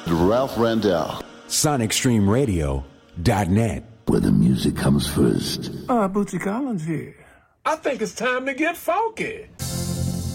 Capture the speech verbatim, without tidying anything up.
Ralph Randall. Sonic Stream Radio dot net. Where the music comes first. Ah, uh, Bootsy Collins here. I think it's time to get funky.